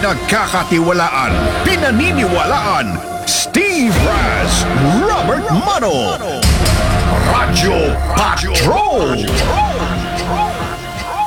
Pinagkakatiwalaan, pinaniniwalaan, Steve Raz, Robert Mano, Radyo Patrol.